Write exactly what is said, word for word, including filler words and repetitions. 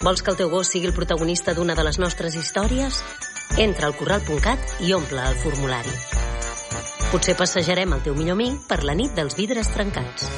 Vols que el teu gos sigui el protagonista d'una de les nostres històries? Entra al corral punt cat i omple el formulari. Potser passejarem el teu millor amic per la nit dels vidres trencats.